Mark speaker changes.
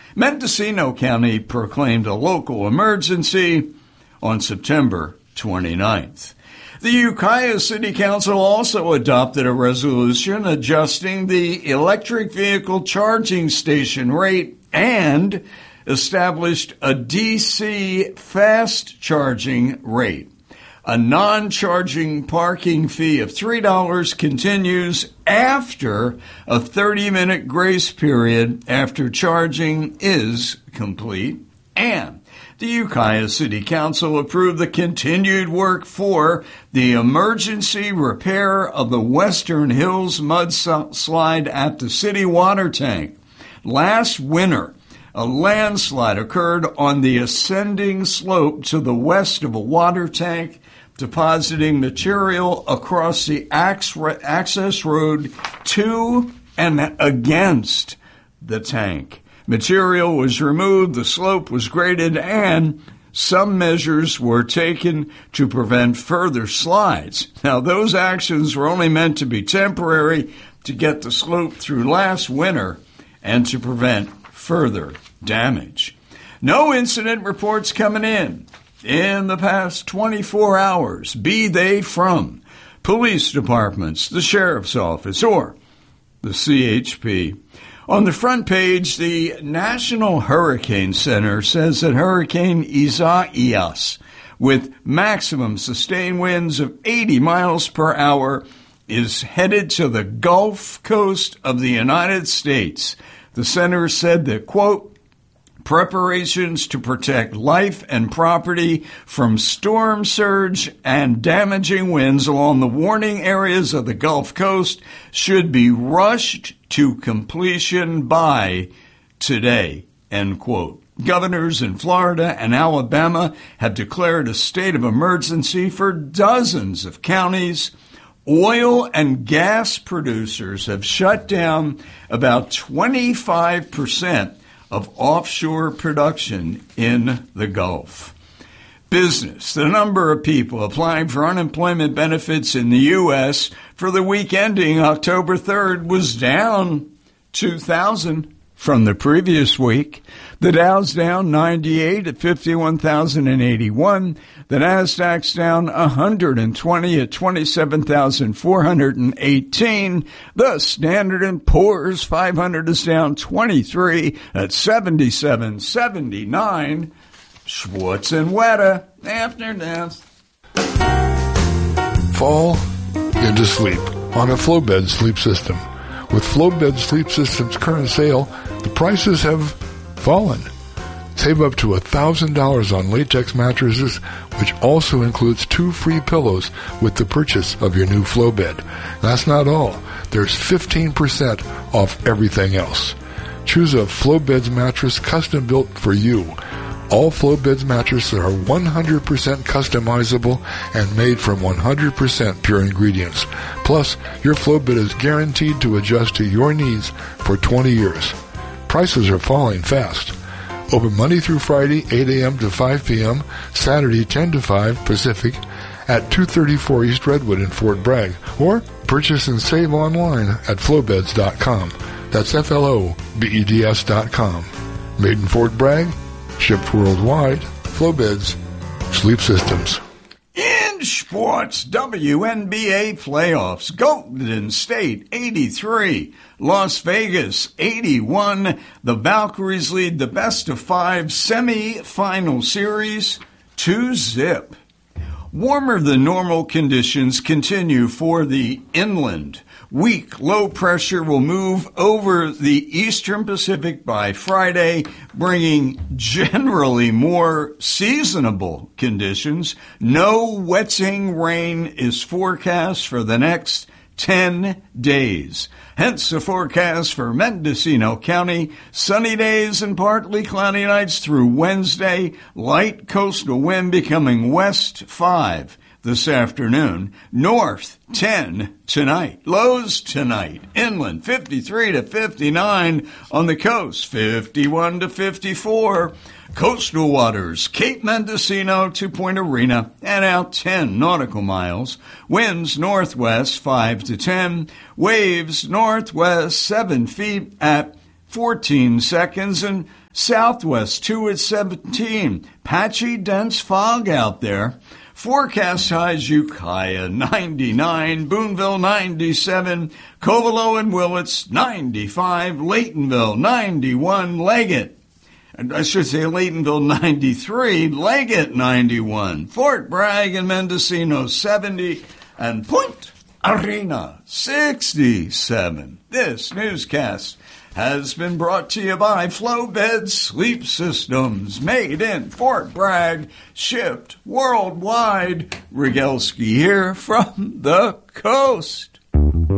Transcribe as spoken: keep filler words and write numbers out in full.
Speaker 1: Mendocino County proclaimed a local emergency on September twenty-ninth. The Ukiah City Council also adopted a resolution adjusting the electric vehicle charging station rate and established a D C fast charging rate. A non-charging parking fee of three dollars continues after a thirty-minute grace period after charging is complete. And the Ukiah City Council approved the continued work for the emergency repair of the Western Hills mudslide at the city water tank. Last winter, a landslide occurred on the ascending slope to the west of a water tank, depositing material across the access road to and against the tank. Material was removed, the slope was graded, and some measures were taken to prevent further slides. Now, those actions were only meant to be temporary to get the slope through last winter and to prevent further damage. No incident reports coming in in the past twenty-four hours, be they from police departments, the sheriff's office, or the C H P. On the front page, the National Hurricane Center says that Hurricane Isaias, with maximum sustained winds of eighty miles per hour, is headed to the Gulf Coast of the United States. The center said that, quote, preparations to protect life and property from storm surge and damaging winds along the warning areas of the Gulf Coast should be rushed to completion by today, end quote. Governors in Florida and Alabama have declared a state of emergency for dozens of counties. Oil and gas producers have shut down about twenty-five percent of offshore production in the Gulf. Business. The number of people applying for unemployment benefits in the U S for the week ending October third was down two thousand from the previous week. The Dow's down ninety-eight at fifty-one thousand eighty-one. The Nasdaq's down one hundred twenty at twenty-seven thousand four hundred eighteen. The Standard and Poor's five hundred is down twenty-three at seventy-seven seventy-nine. Schwartz and Weta after death.
Speaker 2: Fall into sleep on a Flowbed sleep system. With Flowbed Sleep System's current sale, the prices have fallen. Save up to one thousand dollars on latex mattresses, which also includes two free pillows with the purchase of your new Flowbed. That's not all. There's fifteen percent off everything else. Choose a Flowbeds mattress custom built for you. All Flowbeds mattresses are one hundred percent customizable and made from one hundred percent pure ingredients. Plus, your Flowbed is guaranteed to adjust to your needs for twenty years. Prices are falling fast. Open Monday through Friday, eight a.m. to five p.m., Saturday, ten to five Pacific, at two thirty-four East Redwood in Fort Bragg, or purchase and save online at flowbeds dot com. That's F L O B E D S dot com. Made in Fort Bragg, shipped worldwide. Flowbeds Sleep Systems.
Speaker 1: In sports, W N B A playoffs. Golden State eighty-three, Las Vegas eighty-one. The Valkyries lead the best of five semi-final series two zip. Warmer than normal conditions continue for the inland. Weak low pressure will move over the eastern Pacific by Friday, bringing generally more seasonable conditions. No wetting rain is forecast for the next ten days. Hence the forecast for Mendocino County. Sunny days and partly cloudy nights through Wednesday. Light coastal wind becoming west five this afternoon. North ten tonight. Lows tonight. Inland fifty-three to fifty-nine. On the coast fifty-one to fifty-four. Coastal waters, Cape Mendocino to Point Arena, and out ten nautical miles. Winds northwest five to ten. Waves northwest seven feet at fourteen seconds. And Southwest two at seventeen. Patchy, dense fog out there. Forecast highs Ukiah ninety-nine, Boonville ninety-seven, Covelo and Willits ninety-five, Laytonville ninety-one, Leggett, I should say Laytonville ninety-three, Leggett ninety-one, Fort Bragg and Mendocino seventy, and Point Arena sixty-seven. This newscast has been brought to you by Flowbed Sleep Systems, made in Fort Bragg, shipped worldwide. Rigelski here from the coast.